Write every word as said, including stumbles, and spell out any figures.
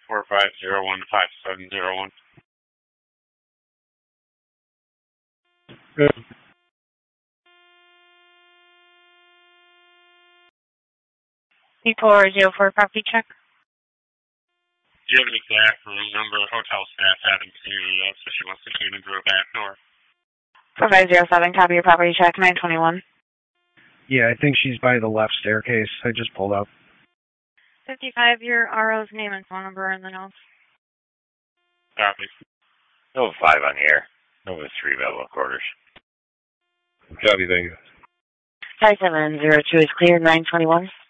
four five zero one five seven zero one. Good. C four zero four property check. Do you have an exact room number? Hotel staff haven't seen her yet, so she wants to clean into her back door. four five zero seven, copy your property check, nine twenty-one. Yeah, I think she's by the left staircase. I just pulled up. fifty-five, your R O's name and phone number in the notes. Copy. Nova five on the air. Nova three, Belleville quarters. Copy, thank you. five seven zero two is clear, nine twenty-one.